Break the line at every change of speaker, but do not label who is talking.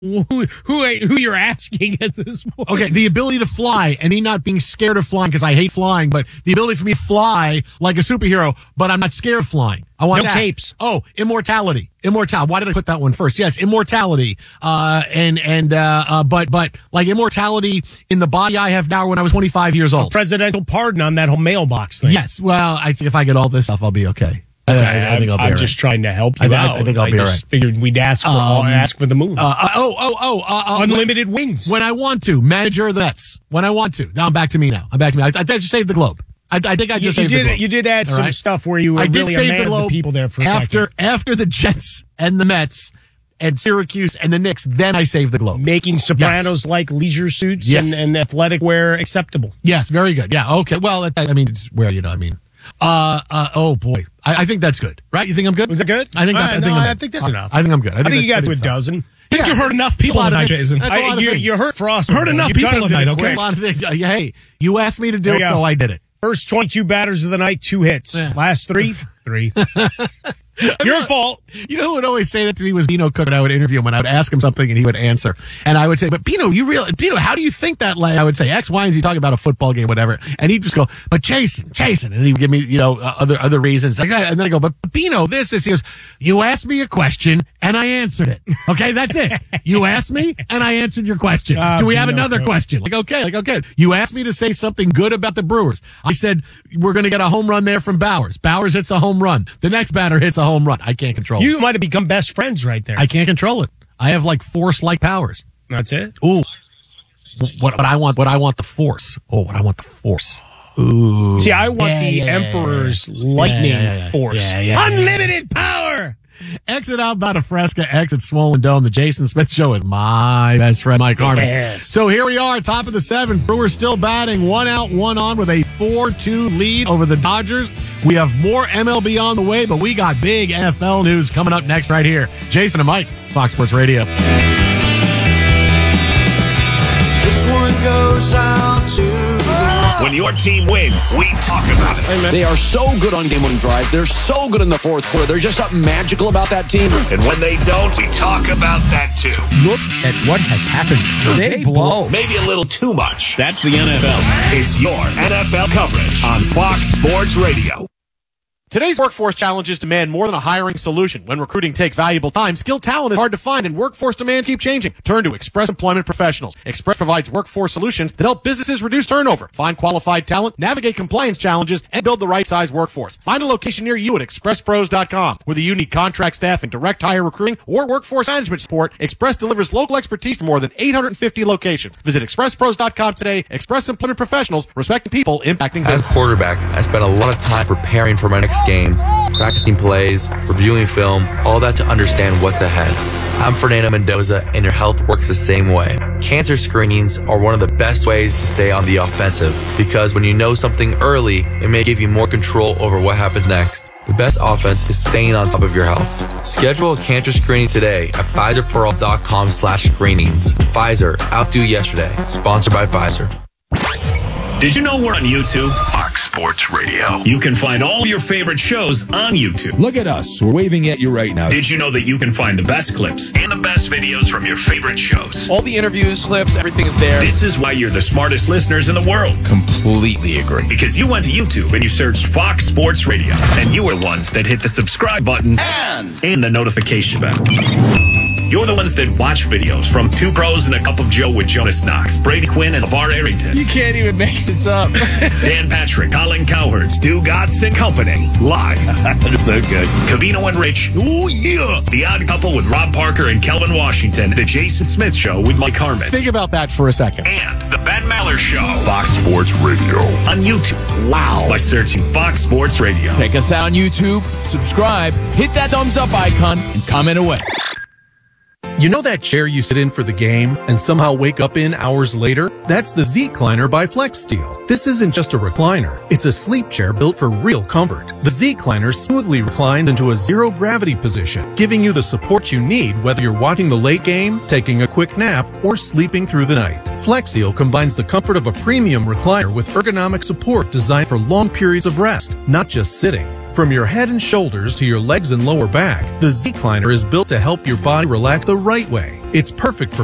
who you're asking at this point.
Okay, the ability to fly, and me not being scared of flying because I hate flying, but the ability for me to fly like a superhero, but I'm not scared of flying. I want
no
that.
capes.
Oh, immortality. Why did I put that one first? Yes, immortality. But like immortality in the body I have now when I was 25 years old.
Presidential pardon on that whole mailbox thing.
Yes. Well, I think if I get all this stuff, I'll be okay. I think I'll be
I'm
all
just
right.
trying to help you out.
I think I'll be all right.
Figured we'd ask for the moon. Unlimited wings.
When I want to, manager of the Mets. When I want to. Now I'm back to me now. I just saved the globe. I think I just saved the globe.
You did add some stuff where you were really a man of the people there for a second.
After the Jets and the Mets and Syracuse and the Knicks, then I saved the globe.
Making Sopranos-like leisure suits and athletic wear acceptable.
Yes, very good. Yeah, okay. Well, it's where, oh boy. I think that's good, right? You think I'm good?
Was it good?
I think
that's enough.
I think I'm good.
I think you got to a dozen.
I think you heard enough people tonight, Jason.
You heard Frost.
Heard enough people tonight, okay?
A lot of things. Hey, you asked me to do it, so I did it.
First 22 batters of the night, 2 hits. Yeah. Last 3. Your fault.
You know who would always say that to me was Bino Cook, and I would interview him, and I would ask him something, and he would answer. And I would say, but Bino, how do you think that? I would say X, Y, and Z, talking about a football game, whatever. And he'd just go, but Jason, and he'd give me, other reasons. And then I go, but Bino, this. He goes, you asked me a question, and I answered it. Okay, that's it. You asked me, and I answered your question. Do we have another question? Okay. You asked me to say something good about the Brewers. I said, we're going to get a home run there from Bowers. Bowers hits a home run. The next batter hits a home run. I can't control it.
You might have become best friends right there.
I can't control it. I have Force-like powers.
That's it?
Ooh. What I want the Force. Oh, what I want the Force. Ooh.
See, I want the Emperor's lightning force. Unlimited power!
Exit Outbound of Fresca, exit Swollen Dome, the Jason Smith Show with my best friend, Mike Harmon.
Yes.
So here we are, top of the 7th. Brewers still batting, 1 out, 1 on with a 4-2 lead over the Dodgers. We have more MLB on the way, but we got big NFL news coming up next right here. Jason and Mike, Fox Sports Radio.
This one goes out to...
When your team wins, we talk about it.
They are so good on game-winning drives. They're so good in the fourth quarter. There's just something magical about that team.
And when they don't, we talk about that too.
Look at what has happened. They blow.
Maybe a little too much. That's the NFL. It's your NFL coverage on Fox Sports Radio.
Today's workforce challenges demand more than a hiring solution. When recruiting takes valuable time, skilled talent is hard to find, and workforce demands keep changing. Turn to Express Employment Professionals. Express provides workforce solutions that help businesses reduce turnover, find qualified talent, navigate compliance challenges, and build the right size workforce. Find a location near you at expresspros.com. Whether you need contract staffing, direct hire recruiting, or workforce management support, Express delivers local expertise to more than 850 locations. Visit expresspros.com today. Express Employment Professionals, respecting people, impacting business.
As quarterback, I spent a lot of time preparing for my next game, practicing plays, reviewing film, all that to understand what's ahead. I'm Fernando Mendoza, and your health works the same way. Cancer screenings are one of the best ways to stay on the offensive, because when you know something early, it may give you more control over what happens next. The best offense is staying on top of your health. Schedule a cancer screening today at PfizerForAll.com/screenings. Pfizer, outdo yesterday. Sponsored by Pfizer.
Did you know we're on YouTube? Fox Sports Radio. You can find all your favorite shows on YouTube.
Look at us. We're waving at you right now.
Did you know that you can find the best clips and the best videos from your favorite shows?
All the interviews, clips, everything is there.
This is why you're the smartest listeners in the world.
Completely agree.
Because you went to YouTube and you searched Fox Sports Radio. And you were the ones that hit the subscribe button and the notification bell. You're the ones that watch videos from Two Pros and a Cup of Joe with Jonas Knox, Brady Quinn, and LeVar Arrington.
You can't even make this up.
Dan Patrick, Colin Cowherd, Stu Gatz and Company. Live. That is so good. Cavino and Rich. Ooh, yeah. The Odd Couple with Rob Parker and Kelvin Washington. The Jason Smith Show with Mike Harmon.
Think about that for a second.
And the Ben Maller Show. Fox Sports Radio. On YouTube. Wow. By searching Fox Sports Radio.
Check us out on YouTube, subscribe, hit that thumbs up icon, and comment away.
You know that chair you sit in for the game and somehow wake up in hours later? That's the Z-Cliner by FlexSteel. This isn't just a recliner. It's a sleep chair built for real comfort. The Z-Cliner smoothly reclines into a zero-gravity position, giving you the support you need whether you're watching the late game, taking a quick nap, or sleeping through the night. FlexSteel combines the comfort of a premium recliner with ergonomic support designed for long periods of rest, not just sitting. From your head and shoulders to your legs and lower back, the Z-Cliner is built to help your body relax the right way. It's perfect for